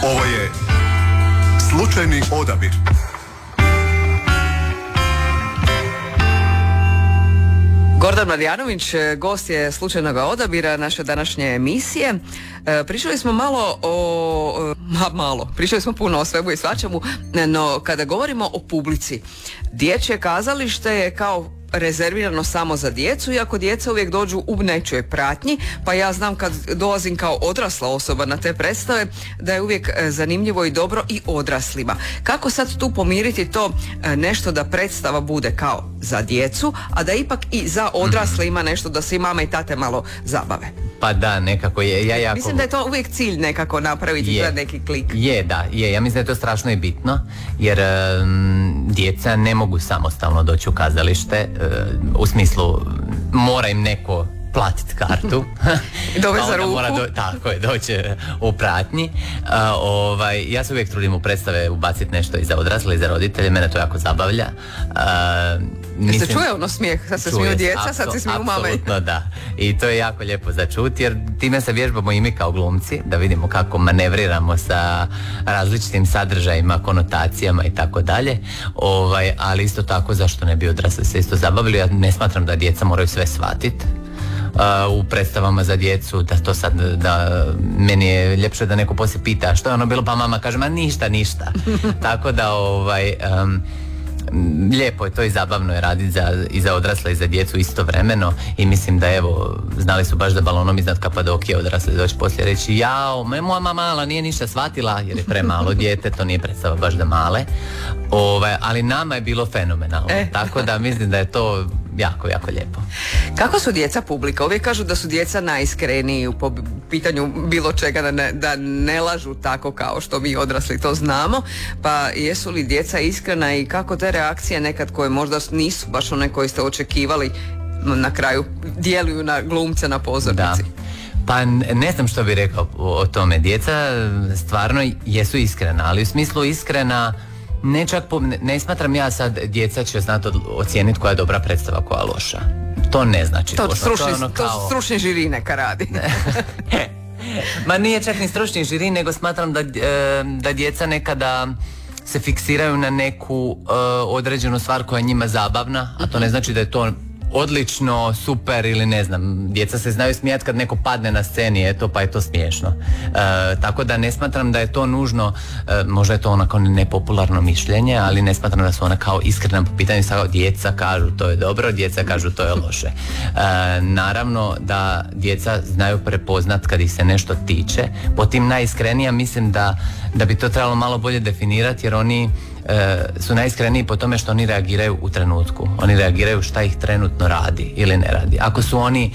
Ovo je slučajni odabir. Gordan Marjanović, gost je slučajnog odabira naše današnje emisije. Pričali smo pričali smo puno o svemu i svačemu, no kada govorimo o publici, dječje kazalište je kao rezervirano samo za djecu, iako djeca uvijek dođu u nečijoj pratnji, pa ja znam kad dolazim kao odrasla osoba na te predstave da je uvijek zanimljivo i dobro i odraslima. Kako sad tu pomiriti to nešto da predstava bude kao za djecu, a da ipak i za odrasle ima nešto da se i mama i tate malo zabave? Pa da, nekako je. Mislim da je to uvijek cilj nekako napraviti neki klik. Ja mislim da je to strašno i bitno, jer djeca ne mogu samostalno doći u kazalište, u smislu mora im neko platiti kartu. Dovesti za ruku. Tako je, doći u pratnji. Ja se uvijek trudim u predstave ubaciti nešto i za odrasle i za roditelje, mene to jako zabavlja. Se čuje ono smijeh, sad se smiju djeca, sad se smiju mame. Apsolutno da. I to je jako lijepo za čuti, jer time se vježbamo i mi kao glumci, da vidimo kako manevriramo sa različitim sadržajima, konotacijama i tako dalje. Ali isto tako, zašto ne bi odrasli se isto zabavili? Ja ne smatram da djeca moraju sve shvatiti u predstavama za djecu, da to sad, da meni je ljepše da neko poslije pita što je ono bilo, pa mama kaže, ma ništa. Tako da lijepo je to i zabavno je raditi i za odrasle i za djecu istovremeno, i mislim da znali su baš da balonom iznad Kapadokije odrasli doći poslije reći, jao, moja mama mala nije ništa shvatila jer je premalo dijete, to nije predstava baš da male, ali nama je bilo fenomenalno, tako da mislim da je to jako, jako lijepo. Kako su djeca publika? Uvijek kažu da su djeca najiskreniji po pitanju bilo čega, da ne lažu tako kao što mi odrasli to znamo, pa jesu li djeca iskrena i kako te reakcije nekad koje možda nisu baš one koje ste očekivali na kraju djeluju na glumce na pozornici? Da. Pa ne znam što bih rekao o tome. Djeca stvarno jesu iskrena, ali u smislu iskrena ne smatram ja sad djeca će znati ocijeniti koja je dobra predstava, koja je loša. To ne znači. To stručni žiri neka radi. Ma nije čak ni stručni žiri, nego smatram da djeca nekada se fiksiraju na neku određenu stvar koja je njima zabavna, a to ne znači da je to odlično, super ili ne znam. Djeca se znaju smijati kad neko padne na sceni, pa je to smiješno. Tako da ne smatram da je to nužno, možda je to onako nepopularno mišljenje, ali ne smatram da su ona kao iskrena po pitanju sada djeca kažu to je dobro, djeca kažu to je loše. Naravno da djeca znaju prepoznat kad ih se nešto tiče. Po tim najiskrenija mislim da bi to trebalo malo bolje definirati, jer oni su najiskreniji po tome što oni reagiraju u trenutku. Oni reagiraju šta ih trenutno radi ili ne radi. Ako su oni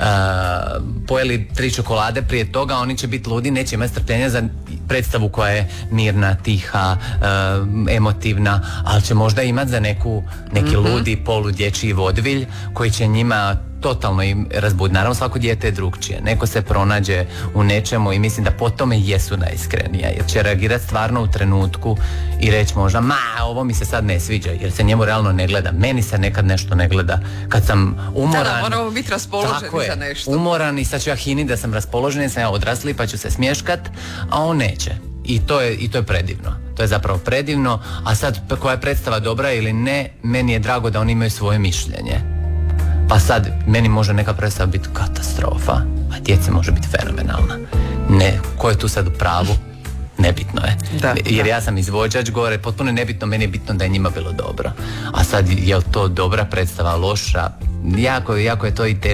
pojeli 3 čokolade prije toga, oni će biti ludi, neće imati strpljenja za predstavu koja je mirna, tiha, emotivna, ali će možda imati za neki ludi poludječji vodvilj koji će njima totalno im razbuditi. Naravno, svako dijete je drugčije. Neko se pronađe u nečemu i mislim da po tome jesu najiskrenija, jer će reagirati stvarno u trenutku i reći možda, ovo mi se sad ne sviđa, jer se njemu realno ne gleda. Meni se nekad nešto ne gleda. Kad sam umoran... Da, moramo biti raspoloženi za nešto. Umoran i sad ću ja hiniti da sam raspoložen, sam ja odrasli pa ću se smješkat, a on neće. I to je predivno. To je zapravo predivno, a sad koja je predstava dobra ili ne, meni je drago da oni imaju svoje mišljenje. Pa sad, meni može neka predstava biti katastrofa, a djeci može biti fenomenalna. Ne, ko je tu sad u pravu? Nebitno je. Jer ja sam izvođač gore, potpuno je nebitno, meni je bitno da je njima bilo dobro. A sad, je li to dobra predstava, loša? Jako je to i teško.